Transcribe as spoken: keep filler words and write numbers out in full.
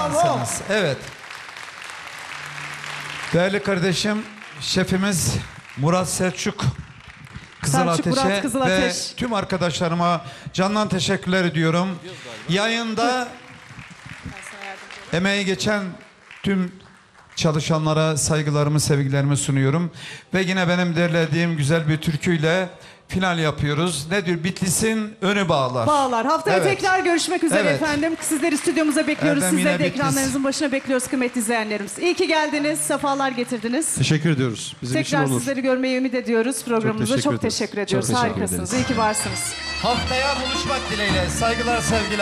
Cansınız. Evet. Değerli kardeşim, şefimiz Murat Selçuk Kızılateş'e Murat Kızılateş. ve tüm arkadaşlarıma candan teşekkürler ediyorum. Yayında emeği geçen tüm çalışanlara saygılarımı, sevgilerimi sunuyorum. Ve yine benim derlediğim güzel bir türküyle final yapıyoruz. Ne diyor? Bitlis'in önü bağlar. Bağlar. Haftaya Evet. tekrar görüşmek üzere Evet. efendim. Sizleri stüdyomuza bekliyoruz. Erdem Sizleri yine de Bitlis. ekranlarınızın başına bekliyoruz kıymetli izleyenlerimiz. İyi ki geldiniz. Sefalar getirdiniz. Teşekkür ediyoruz. Bizim için Tekrar onur. sizleri görmeyi ümit ediyoruz. Programımıza teşekkür çok ederiz. teşekkür ediyoruz. Çok teşekkür Harikasınız. ederiz. İyi ki varsınız. Haftaya buluşmak dileğiyle. Saygılar, sevgiler.